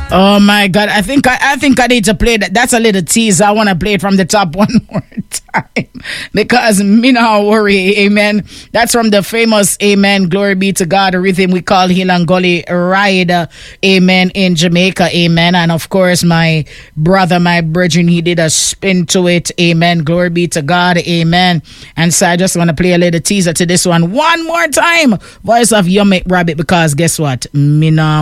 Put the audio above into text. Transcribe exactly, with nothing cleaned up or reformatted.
Oh my God! I think I, I think I need to play that. That's a little tease. I want to play it from the top one more time because me not worry. Amen. That's from the famous Amen. Glory be to God. The rhythm we call Hilangoli Ride. Amen. In Jamaica. Amen. And of course, my brother, my brethren, he did a spin to it. Amen. Glory be to God. Amen. And so I just want to play a little teaser to this one one more time. Voice of Young McRabbit because guess what? Me not